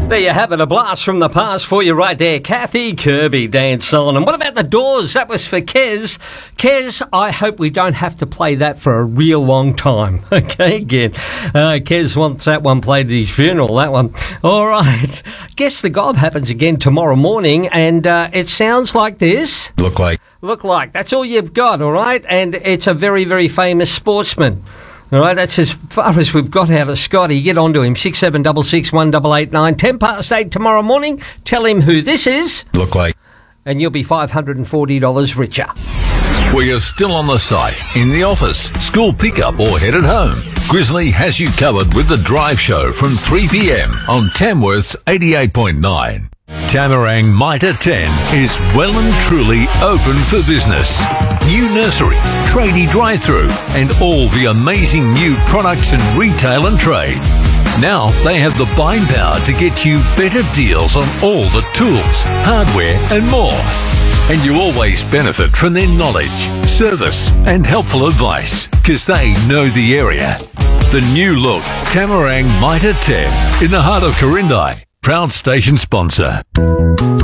There you have it, a blast from the past for you right there. Kathy Kirby, Dance On. And what about the Doors? That was for Kez. Kez, I hope we don't have to play that for a real long time. Okay, again. Kez wants that one played at his funeral, that one. All right. Guess the Gob happens again tomorrow morning, and it sounds like this. Look like. That's all you've got, all right? And it's a very, very famous sportsman. All right, that's as far as we've got out of Scotty. Get on to him, 6766 1889. 10 past 8 tomorrow morning. Tell him who this is. Look like. And you'll be $540 richer. We are still on the site, in the office, school pickup or headed home. Grizzly has you covered with the Drive Show from 3 p.m. on Tamworth's 88.9. Tamarang Mitre 10 is well and truly open for business. New nursery, tradie drive-through, and all the amazing new products in retail and trade. Now they have the buying power to get you better deals on all the tools, hardware and more. And you always benefit from their knowledge, service and helpful advice, because they know the area. The new look, Tamarang Mitre 10, in the heart of Corindai. Proud station sponsor.